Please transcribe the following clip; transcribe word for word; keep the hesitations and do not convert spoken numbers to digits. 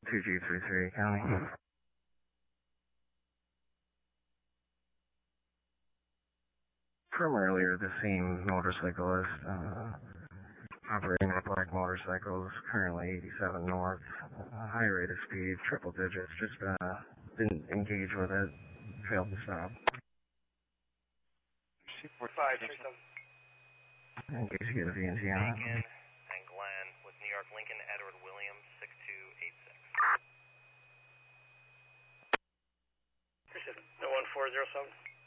two G three three County. From earlier, the same motorcyclist, uh, operating a black motorcycle, is currently eighty-seven north, uh, high rate of speed, triple digits, just, uh, didn't engage with it, failed to stop. five three seven. Engage to get a V N T on it. Bacon and Glenn with New York Lincoln Edward Williams, six two eight six. three seven. No one four zero seven.